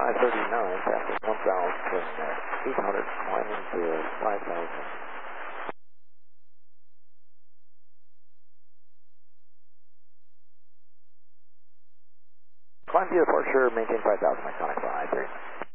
539, passing 1,800, climbing to 5,000. Climb to departure, maintain 5,000, iconic 5, 3.